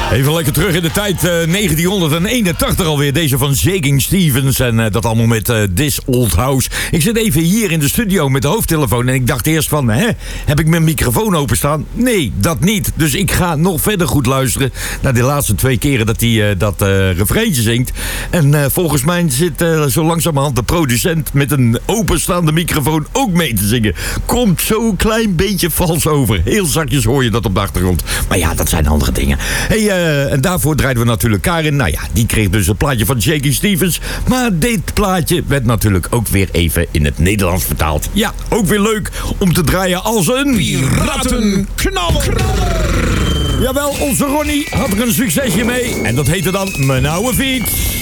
Even lekker terug in de tijd, 1981 alweer. Deze van Shaking Stevens en dat allemaal met This Old House. Ik zit even hier in de studio met de hoofdtelefoon en ik dacht eerst van, heb ik mijn microfoon openstaan? Nee, dat niet. Dus ik ga nog verder goed luisteren naar de laatste 2 keren dat hij dat refreintje zingt. En volgens mij zit zo langzamerhand de producent met een openstaande microfoon ook mee te zingen. Komt zo'n klein beetje vals over. Heel zachtjes hoor je dat op de achtergrond. Maar ja, dat zijn andere dingen. Hey, en daarvoor draaiden we natuurlijk Karin. Nou ja, die kreeg dus het plaatje van Shaking Stevens. Maar dit plaatje werd natuurlijk ook weer even in het Nederlands vertaald. Ja, ook weer leuk om te draaien als een piratenknaller. Jawel, onze Ronnie had er een succesje mee. En dat heette dan Mijn Oude Fiets.